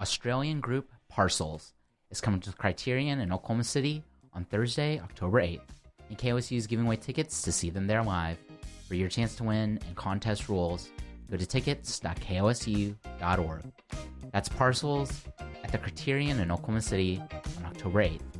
Australian group Parcels is coming to the Criterion in Oklahoma City on Thursday, October 8th. And KOSU is giving away tickets to see them there live. For your chance to win and contest rules, go to tickets.kosu.org. That's Parcels at the Criterion in Oklahoma City on October 8th.